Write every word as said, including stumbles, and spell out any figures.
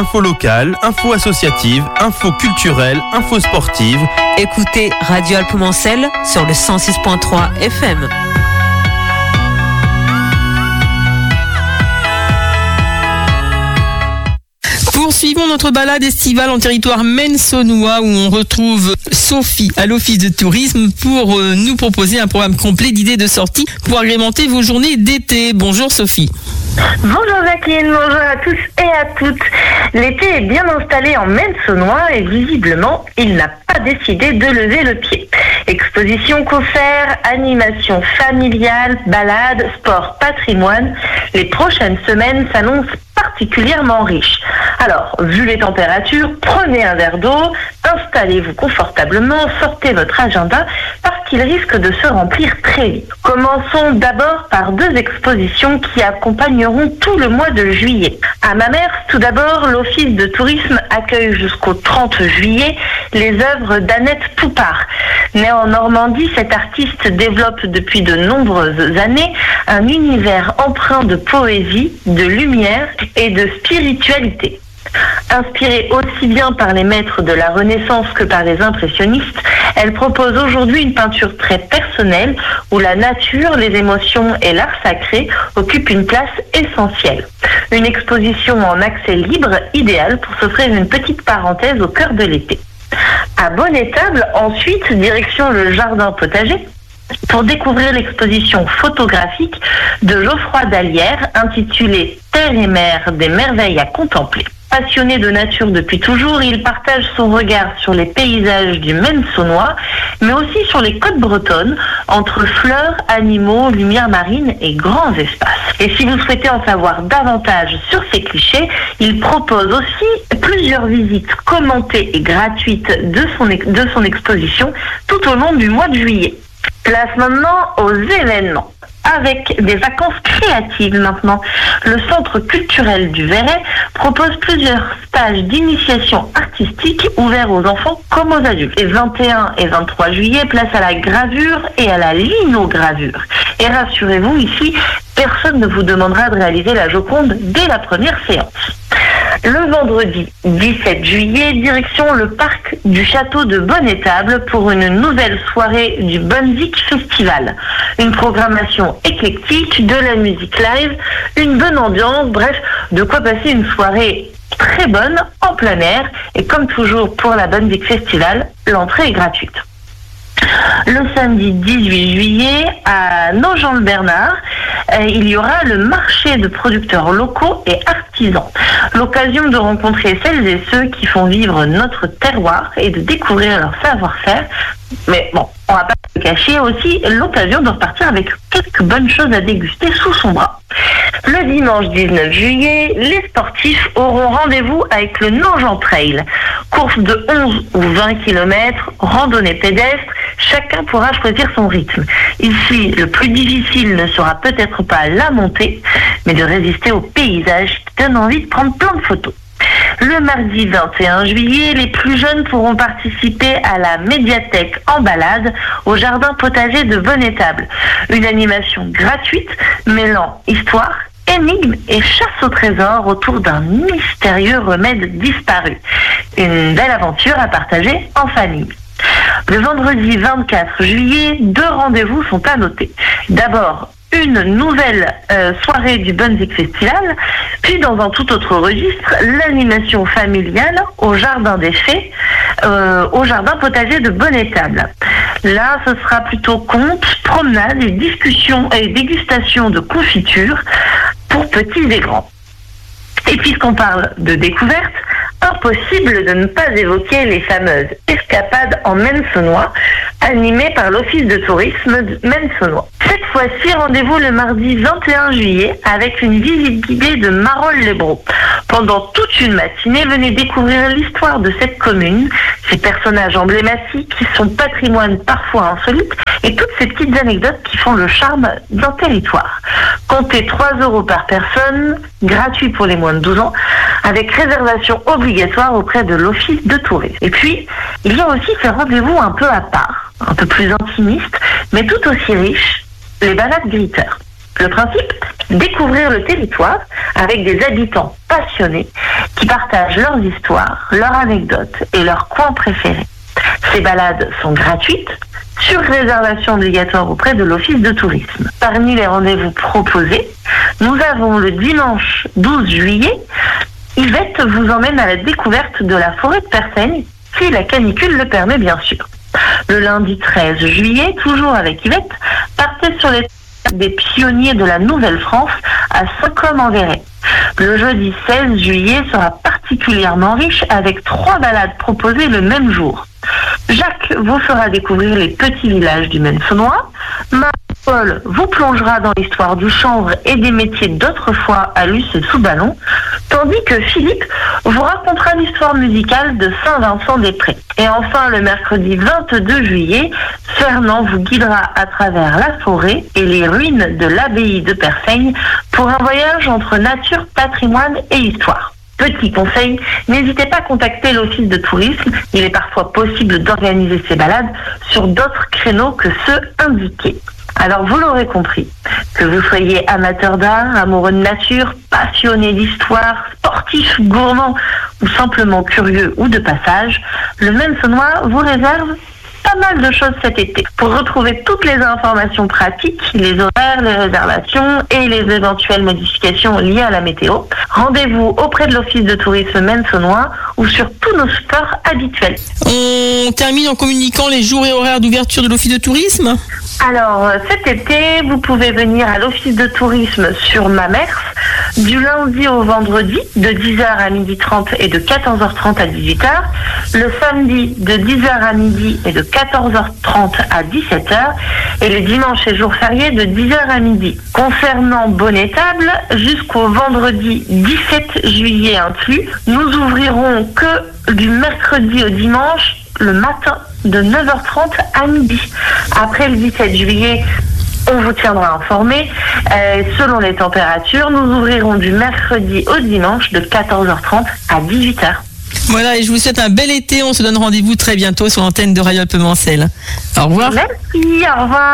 Info locale, info associative, info culturelle, info sportive. Écoutez Radio Alpes-Mancel sur le cent six point trois F M. Poursuivons notre balade estivale en territoire maine-saunois où on retrouve Sophie à l'Office de tourisme pour euh, nous proposer un programme complet d'idées de sortie pour agrémenter vos journées d'été. Bonjour Sophie. Bonjour Jacqueline, bonjour à tous et à toutes. L'été est bien installé en Maine-Saunois et visiblement, il n'a pas décidé de lever le pied. Expositions, concerts, animations familiales, balades, sport, patrimoine, les prochaines semaines s'annoncent particulièrement riches. Alors, vu les températures, prenez un verre d'eau, installez-vous confortablement, sortez votre agenda parce qu'il risque de se remplir très vite. Commençons d'abord par deux expositions qui accompagneront tout le mois de juillet. À Mamers, tout d'abord, l'Office de tourisme accueille jusqu'au trente juillet les œuvres d'Annette Poupard. Née en Normandie, cette artiste développe depuis de nombreuses années un univers empreint de poésie, de lumière et de spiritualité. Inspirée aussi bien par les maîtres de la Renaissance que par les impressionnistes, elle propose aujourd'hui une peinture très personnelle où la nature, les émotions et l'art sacré occupent une place essentielle. Une exposition en accès libre, idéale pour s'offrir une petite parenthèse au cœur de l'été. À Bonnétable, ensuite, direction le jardin potager, pour découvrir l'exposition photographique de Geoffroy Dallière intitulée « Terre et mer, des merveilles à contempler ». Passionné de nature depuis toujours, il partage son regard sur les paysages du Maine-Saunois, mais aussi sur les côtes bretonnes, entre fleurs, animaux, lumière marine et grands espaces. Et si vous souhaitez en savoir davantage sur ces clichés, il propose aussi plusieurs visites commentées et gratuites de son, de son exposition tout au long du mois de juillet. Place maintenant aux événements. Avec des vacances créatives maintenant, le Centre culturel du Verret propose plusieurs stages d'initiation artistique ouverts aux enfants comme aux adultes. Les vingt et un et vingt-trois juillet, place à la gravure et à la linogravure. Et rassurez-vous, ici, personne ne vous demandera de réaliser la Joconde dès la première séance. Le vendredi dix-sept juillet, direction le parc du château de Bonnétable pour une nouvelle soirée du Bonzik Festival. Une programmation éclectique, de la musique live, une bonne ambiance, bref, de quoi passer une soirée très bonne en plein air. Et comme toujours pour la Bonzik Festival, l'entrée est gratuite. Le samedi dix-huit juillet, à Nogent-le-Bernard, euh, il y aura le marché de producteurs locaux et artisans. L'occasion de rencontrer celles et ceux qui font vivre notre terroir et de découvrir leur savoir-faire. Mais bon, on va pas se cacher aussi l'occasion de repartir avec quelques bonnes choses à déguster sous son bras. Le dimanche dix-neuf juillet, les sportifs auront rendez-vous avec le Nogent Trail. Course de onze ou vingt kilomètres, randonnée pédestre, chacun pourra choisir son rythme. Ici, le plus difficile ne sera peut-être pas la montée, mais de résister au paysage qui donne envie de prendre plein de photos. Le mardi vingt et un juillet, les plus jeunes pourront participer à la médiathèque en balade au jardin potager de Bonnétable. Une animation gratuite mêlant histoire, énigmes et chasse au trésor autour d'un mystérieux remède disparu. Une belle aventure à partager en famille. Le vendredi vingt-quatre juillet, deux rendez-vous sont à noter. D'abord, une nouvelle euh, soirée du Bonzik Festival, puis dans un tout autre registre, l'animation familiale au Jardin des Fées, euh, au Jardin potager de Bonnétable. Là, ce sera plutôt contes, promenades et discussions et dégustations de confitures pour petits et grands. Et puisqu'on parle de découverte, impossible de ne pas évoquer les fameuses escapades en Maine-Saunois, animées par l'Office de tourisme de Maine-Saunois. Cette fois-ci, rendez-vous le mardi vingt et un juillet avec une visite guidée de Marolles-les-Braaux. Pendant toute une matinée, venez découvrir l'histoire de cette commune, ses personnages emblématiques qui sont patrimoine parfois insolite et toutes ces petites anecdotes qui font le charme d'un territoire. Comptez trois euros par personne, gratuit pour les moins de douze ans, avec réservation obligatoire auprès de l'Office de tourisme. Et puis, il y a aussi ce rendez-vous un peu à part, un peu plus intimiste, mais tout aussi riche, les balades gritteurs. Le principe, découvrir le territoire avec des habitants passionnés qui partagent leurs histoires, leurs anecdotes et leurs coins préférés. Ces balades sont gratuites, sur réservation obligatoire auprès de l'Office de tourisme. Parmi les rendez-vous proposés, nous avons le dimanche douze juillet, Yvette vous emmène à la découverte de la forêt de Persaigne, si la canicule le permet bien sûr. Le lundi treize juillet, toujours avec Yvette, partez sur les des pionniers de la Nouvelle-France à Saint-Côme-en-Véret. Le jeudi seize juillet sera particulièrement riche avec trois balades proposées le même jour. Jacques vous fera découvrir les petits villages du Maine-Saunois. Marie-Paul vous plongera dans l'histoire du chanvre et des métiers d'autrefois à Luce et sous ballon, tandis que Philippe vous racontera l'histoire musicale de Saint-Vincent-des-Prés. Et enfin, le mercredi vingt-deux juillet, Fernand vous guidera à travers la forêt et les ruines de l'abbaye de Persaigne pour un voyage entre nature, patrimoine et histoire. Petit conseil, n'hésitez pas à contacter l'office de tourisme. Il est parfois possible d'organiser ces balades sur d'autres créneaux que ceux indiqués. Alors vous l'aurez compris, que vous soyez amateur d'art, amoureux de nature, passionné d'histoire, sportif, gourmand ou simplement curieux ou de passage, le Maine-Saunois vous réserve pas mal de choses cet été. Pour retrouver toutes les informations pratiques, les horaires, les réservations et les éventuelles modifications liées à la météo, rendez-vous auprès de l'Office de tourisme Maine-Saunois ou sur tous nos sports habituels. On termine en communiquant les jours et horaires d'ouverture de l'Office de tourisme. Alors, cet été, vous pouvez venir à l'Office de tourisme sur Mamers du lundi au vendredi de dix heures à midi trente et de quatorze heures trente à dix-huit heures, le samedi de dix heures à midi et de quatorze heures trente à dix-sept heures et le dimanche et jour férié de dix heures à midi. Concernant Bonnet-Table, jusqu'au vendredi dix-sept juillet inclus, nous ouvrirons que du mercredi au dimanche le matin de neuf heures trente à midi. Après le dix-sept juillet, on vous tiendra informé. Euh, selon les températures, nous ouvrirons du mercredi au dimanche de quatorze heures trente à dix-huit heures. Voilà, et je vous souhaite un bel été. On se donne rendez-vous très bientôt sur l'antenne de Radio Alpes Mancel. Au revoir. Merci, au revoir.